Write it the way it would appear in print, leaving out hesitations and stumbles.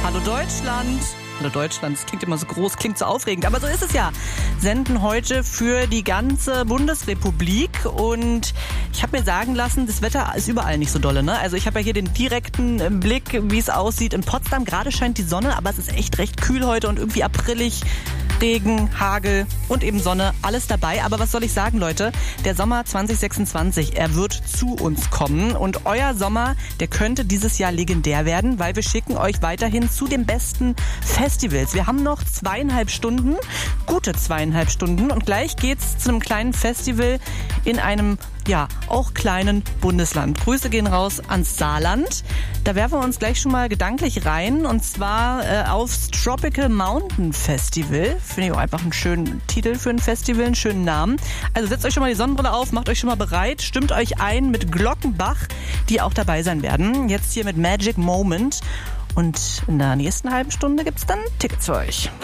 Hallo Deutschland. Hallo Deutschland, das klingt immer so groß, klingt so aufregend, aber so ist es ja. Senden heute für die ganze Bundesrepublik und ich habe mir sagen lassen, das Wetter ist überall nicht so dolle, ne? Also ich habe ja hier den direkten Blick, wie es aussieht. In Potsdam gerade scheint die Sonne, aber es ist echt recht kühl heute und irgendwie aprillig. Regen, Hagel und eben Sonne, alles dabei. Aber was soll ich sagen, Leute? Der Sommer 2026, er wird zu uns kommen. Und euer Sommer, der könnte dieses Jahr legendär werden, weil wir schicken euch weiterhin zu den besten Festivals. Wir haben noch 2,5 Stunden, gute 2,5 Stunden. Und gleich geht's zu einem kleinen Festival in einem, ja, auch kleinen Bundesland. Grüße gehen raus ans Saarland. Da werfen wir uns gleich schon mal gedanklich rein. Und zwar aufs Tropical Mountain Festival. Finde ich auch einfach einen schönen Titel für ein Festival, einen schönen Namen. Also setzt euch schon mal die Sonnenbrille auf, macht euch schon mal bereit, stimmt euch ein mit Glockenbach, die auch dabei sein werden. Jetzt hier mit Magic Moment. Und in der nächsten halben Stunde gibt's dann Tickets für euch.